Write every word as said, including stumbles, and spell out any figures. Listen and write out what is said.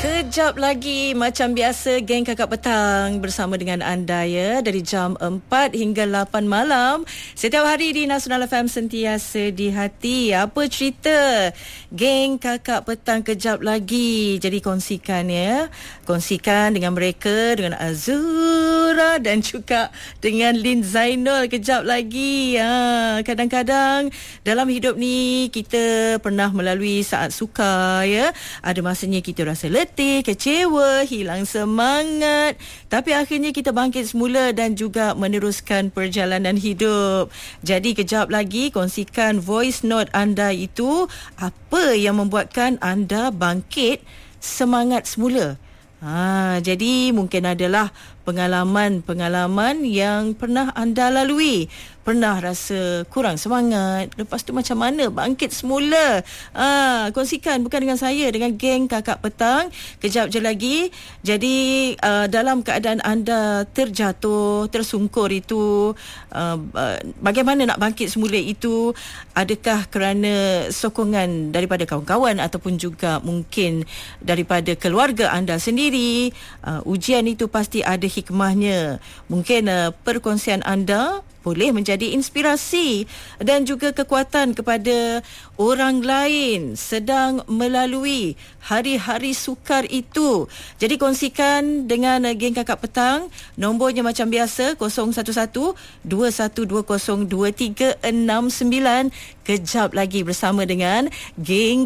Kejap lagi macam biasa geng Kakak Petang bersama dengan anda ya dari jam empat hingga lapan malam setiap hari di Nasional F M sentiasa di hati. Apa cerita geng Kakak Petang kejap lagi? Jadi kongsikan ya. Kongsikan dengan mereka, dengan Azura dan juga dengan Lin Zainul kejap lagi. Ha, kadang-kadang dalam hidup ni kita pernah melalui saat sukar ya. Ada masanya kita rasa letih, kecewa, hilang semangat, tapi akhirnya kita bangkit semula dan juga meneruskan perjalanan hidup. Jadi kejap lagi kongsikan voice note anda itu, apa yang membuatkan anda bangkit semangat semula. Ha, jadi mungkin adalah pengalaman-pengalaman yang pernah anda lalui. Pernah rasa kurang semangat, lepas tu macam mana bangkit semula? Ah, kongsikan bukan dengan saya, dengan geng Kakak Petang kejap je lagi. Jadi uh, dalam keadaan anda terjatuh, tersungkur itu, uh, uh, bagaimana nak bangkit semula itu? Adakah kerana sokongan daripada kawan-kawan ataupun juga mungkin daripada keluarga anda sendiri? Uh, ujian itu pasti ada hikmahnya. Mungkin uh, perkongsian anda boleh menjadi inspirasi dan juga kekuatan kepada orang lain sedang melalui hari-hari sukar itu. Jadi kongsikan dengan geng Kakak Petang. Nombornya macam biasa kosong satu satu dua satu dua kosong dua tiga enam sembilan. Kejap lagi bersama dengan geng